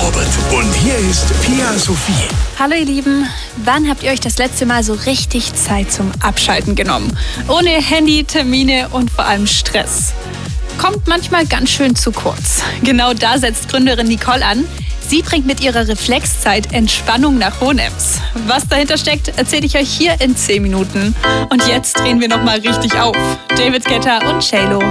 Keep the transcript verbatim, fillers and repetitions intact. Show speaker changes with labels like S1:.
S1: Robert. Und hier ist Pia Sophie.
S2: Hallo ihr Lieben, wann habt ihr euch das letzte Mal so richtig Zeit zum Abschalten genommen? Ohne Handy, Termine und vor allem Stress. Kommt manchmal ganz schön zu kurz. Genau da setzt Gründerin Nicole an. Sie bringt mit ihrer Reflexzeit Entspannung nach Hohenems. Was dahinter steckt, erzähle ich euch hier in zehn Minuten. Und jetzt drehen wir nochmal richtig auf. David Guetta und J-Lo.